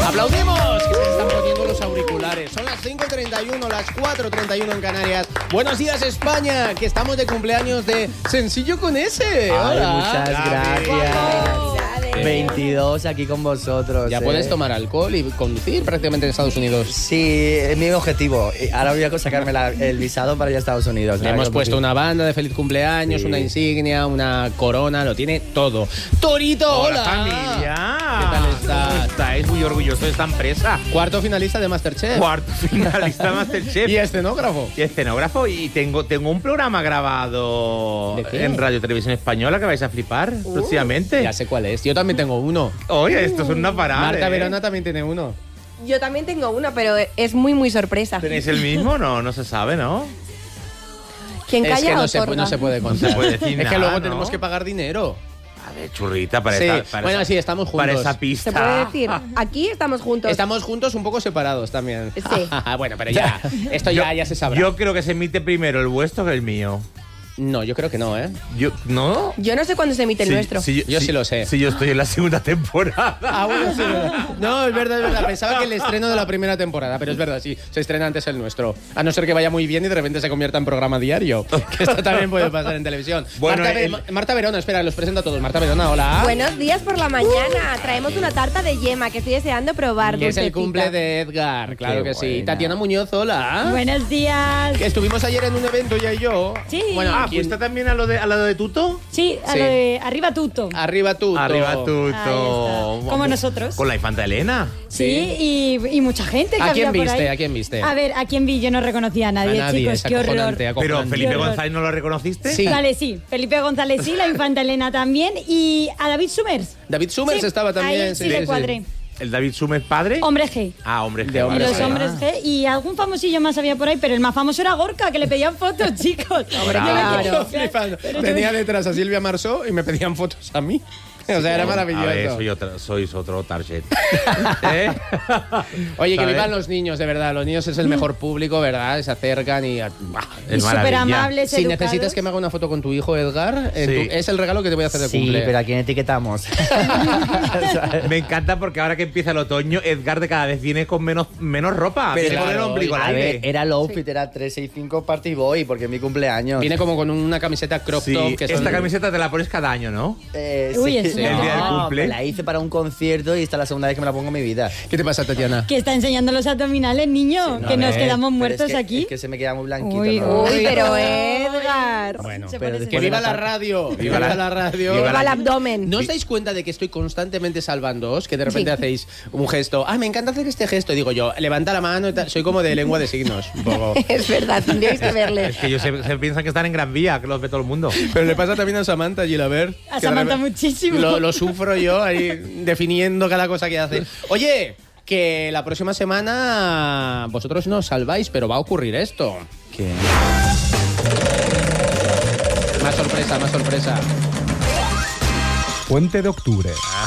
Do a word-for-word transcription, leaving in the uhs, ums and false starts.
¡Aplaudimos! Que se están poniendo los auriculares. Son las cinco treinta y uno, las cuatro treinta y uno en Canarias. Buenos días, España, que estamos de cumpleaños de Sencillo con ese. Hola. Ay, muchas gracias. veintidós aquí con vosotros. Ya eh. puedes tomar alcohol y conducir prácticamente en Estados Unidos. Sí, es mi objetivo. Ahora voy a sacarme la, el visado para ir a Estados Unidos. Le hemos puesto una banda de feliz cumpleaños, sí. Una insignia, una corona, lo tiene todo. ¡Torito, hola! ¡Hola, familia! ¿Qué tal estás? ¿Cómo estáis? Muy orgulloso de esta empresa. Cuarto finalista de Masterchef. Cuarto finalista de Masterchef. Y escenógrafo. Y escenógrafo. Y tengo, tengo un programa grabado en Radio Televisión Española que vais a flipar uh, próximamente. Ya sé cuál es. Yo también tengo uno. Oye, esto es una parada. Marta ¿eh? Verona también tiene uno. Yo también tengo uno, pero es muy, muy sorpresa. ¿Tenéis el mismo? No, no se sabe, ¿no? ¿Quién calla es que no o se, no se puede contar. No se puede decir es nada, que luego ¿no? tenemos que pagar dinero. A ver, churrita, para sí. esa... Para bueno, esa, sí, estamos juntos. Para esa pista. Se puede decir, aquí estamos juntos. Estamos juntos, un poco separados también. Sí. Bueno, pero ya, esto ya, yo, ya se sabrá. Yo creo que se emite primero el vuestro que el mío. No, yo creo que no, ¿eh? Yo, ¿no? Yo no sé cuándo se emite el sí, nuestro. Sí, yo, yo sí, sí lo sé. Sí, yo estoy en la segunda temporada. Ah, bueno, sí. No, es verdad, es verdad. Pensaba que el estreno de la primera temporada, pero es verdad, sí. Se estrena antes el nuestro. A no ser que vaya muy bien y de repente se convierta en programa diario. Que esto también puede pasar en televisión. Bueno, Marta, el... Marta Verona, espera, los presento a todos. Marta Verona, hola. Buenos días por la mañana. Traemos una tarta de yema que estoy deseando probar. Que es el dulcecita. cumple de Edgar, claro Qué que sí. buena. Tatiana Muñoz, hola. Buenos días. Que estuvimos ayer en un evento, ella y yo. Sí. Bueno, Ah, ¿quién? ¿fuiste también a lo de, a lo de Tuto? Sí, a Sí. lo de arriba tuto. Arriba tú. Arriba Ahí Tuto. está. Como nosotros. Con la infanta Elena. Sí, y, y mucha gente que ¿A quién había por viste? ahí. ¿A quién viste? A ver, ¿a quién vi? Yo no reconocía a nadie, A nadie, chicos. es Qué horror. acojonante, Pero acojonante. Felipe Qué horror. González, ¿no lo reconociste? Sí. Vale, sí. Felipe González sí, la infanta Elena también. Y a David Summers. David Summers Sí, estaba también. ahí sí le cuadré. ¿El David Summers padre? Hombre G. Ah, hombre G. De hombre Los G. hombres G. Y algún famosillo más había por ahí, pero el más famoso era Gorka, que le pedían fotos, chicos. Hombre, Yo me claro. quedé Flipando. pero Tenía yo- detrás a Silvia Marsó y me pedían fotos a mí. O sea, era maravilloso. A ver, soy otra, sois otro target. ¿Eh? Oye, que ¿Sabes? vivan los niños, de verdad. Los niños es el mejor público, ¿verdad? Se acercan y... bah, Y Es súper maravilla. amables, Si educados. necesitas que me haga una foto con tu hijo, Edgar, en Sí. tu- es el regalo que te voy a hacer de Sí, cumple. pero ¿a quién etiquetamos? Me encanta porque ahora que empieza el otoño, Edgar de cada vez viene con menos, menos ropa. Pero Viene con el claro, ombligo al A ver, aire. era el outfit, era tres seis cinco Party Boy, porque es mi cumpleaños. Viene como con una camiseta crop Sí, top. Que esta son- camiseta te la pones cada año, ¿no? Eh, Uy, sí, es sí. una- El día del No, cumple. me la hice para un concierto y esta es la segunda vez que me la pongo en mi vida. ¿Qué te pasa, Tatiana? Que está enseñando los abdominales, niño. que A nos ver, quedamos pero muertos es que, aquí. Es que se me queda muy blanquito. Uy, ¿no? Uy, pero Uy. Edgar. Bueno, Se pero pone después que viva de la la radio. Viva Viva la- la radio. viva Viva el abdomen. ¿No os dais cuenta de que estoy constantemente salvándoos? Que de repente Sí. hacéis un gesto. Ah, me encanta hacer este gesto. Y digo yo, levanta la mano y tal. Soy como de lengua de signos, un poco. Es verdad, tendríais que verle. Es que ellos se, se piensan que están en Gran Vía, que los ve todo el mundo. Pero le pasa también a Samantha Gilaber. A que de Samantha repente- muchísimo. Lo, lo sufro yo ahí definiendo cada cosa que hace. Oye, que la próxima semana vosotros no os salváis, pero va a ocurrir esto. ¿Qué? Más sorpresa, más sorpresa. Puente de octubre.